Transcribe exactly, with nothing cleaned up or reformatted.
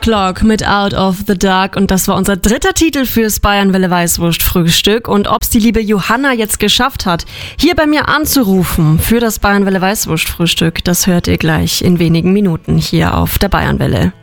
Clock mit Out of the Dark und das war unser dritter Titel fürs Bayernwelle Weißwurst-Frühstück. Und ob es die liebe Johanna jetzt geschafft hat, hier bei mir anzurufen für das Bayernwelle Weißwurst-Frühstück, das hört ihr gleich in wenigen Minuten hier auf der Bayernwelle.